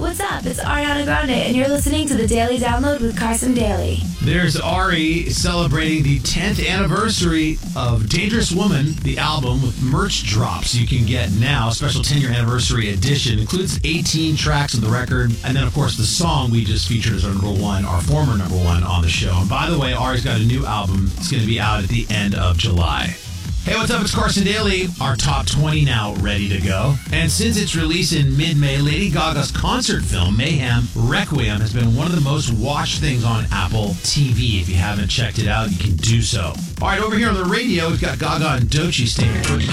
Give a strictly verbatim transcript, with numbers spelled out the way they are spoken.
What's up? It's Ariana Grande, and you're listening to the Daily Download with Carson Daly. There's Ari celebrating the tenth anniversary of Dangerous Woman, the album, with merch drops you can get now. Special ten-year anniversary edition. Includes eighteen tracks on the record. And then, of course, the song we just featured as our number one, our former number one on the show. And by the way, Ari's got a new album. It's going to be out at the end of July. Hey, what's up? It's Carson Daly. Our top twenty now ready to go. And since its release in mid-May, Lady Gaga's concert film, Mayhem Requiem, has been one of the most watched things on Apple T V. If you haven't checked it out, you can do so. All right, over here on the radio, we've got Gaga and Doechii staying